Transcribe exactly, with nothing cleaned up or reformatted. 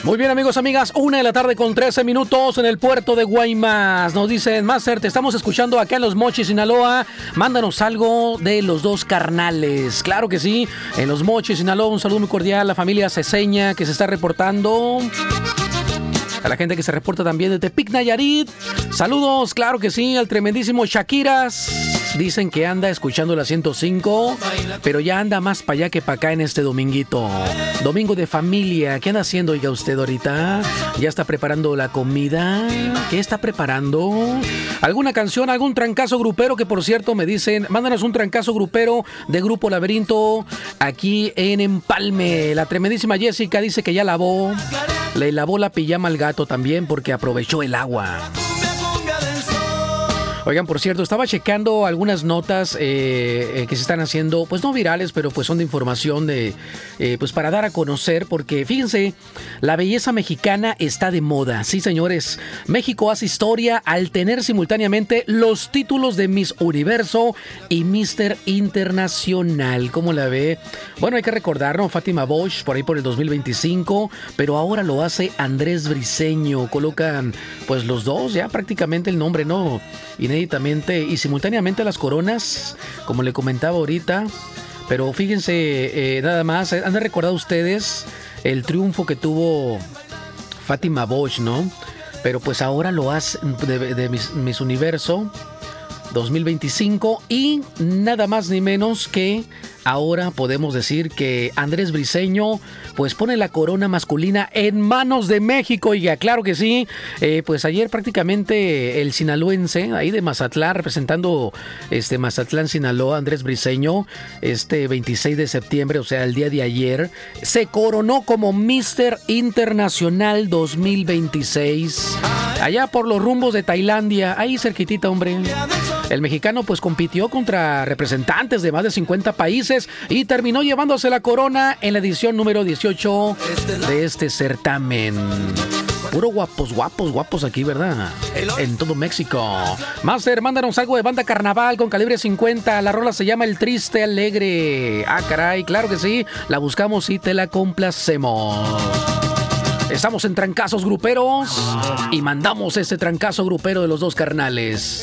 Muy bien, amigos, amigas, una de la tarde con trece minutos en el puerto de Guaymas. Nos dicen, Master, te estamos escuchando acá en Los Mochis, Sinaloa. Mándanos algo de Los Dos Carnales. Claro que sí, en Los Mochis, Sinaloa, un saludo muy cordial a la familia Ceseña que se está reportando. A la gente que se reporta también de Tepic, Nayarit. Saludos, claro que sí, al tremendísimo Shakiras. Dicen que anda escuchando la ciento cinco, pero ya anda más para allá que para acá en este dominguito. Domingo de familia. ¿Qué anda haciendo, oiga, usted ahorita? ¿Ya está preparando la comida? ¿Qué está preparando? ¿Alguna canción, algún trancazo grupero? Que por cierto me dicen, mándanos un trancazo grupero de Grupo Laberinto aquí en Empalme. La tremendísima Jessica dice que ya lavó. Le lavó la pijama al gato también porque aprovechó el agua. Oigan, por cierto, estaba checando algunas notas eh, eh, que se están haciendo, pues no virales, pero pues son de información de, eh, pues para dar a conocer, porque fíjense, la belleza mexicana está de moda. Sí, señores, México hace historia al tener simultáneamente los títulos de Miss Universo y míster Internacional. ¿Cómo la ve? Bueno, hay que recordar, ¿no? Fátima Bosch por ahí por el dos mil veinticinco, pero ahora lo hace Andrés Briseño. Colocan pues los dos, ya prácticamente el nombre, ¿no? Inéditamente y simultáneamente las coronas, como le comentaba ahorita. Pero fíjense, eh, nada más, han de recordar ustedes el triunfo que tuvo Fátima Bosch, ¿no? Pero pues ahora lo hace de, de Miss, Miss Universo dos mil veinticinco y nada más ni menos que ahora podemos decir que Andrés Briseño pues pone la corona masculina en manos de México. Y claro que sí, eh, pues ayer prácticamente el sinaloense ahí de Mazatlán, representando este Mazatlán, Sinaloa, Andrés Briseño, este veintiséis de septiembre, o sea el día de ayer, se coronó como míster Internacional dos mil veintiséis allá por los rumbos de Tailandia, ahí cerquitita, hombre. El mexicano pues compitió contra representantes de más de cincuenta países y terminó llevándose la corona en la edición número dieciocho de este certamen. Puro guapos, guapos, guapos aquí, ¿verdad? En todo México. Master, mándanos algo de Banda Carnaval con Calibre cincuenta. La rola se llama El Triste Alegre. Ah, caray, claro que sí. La buscamos y te la complacemos. Estamos en Trancazos Gruperos y mandamos este trancazo grupero de Los Dos Carnales.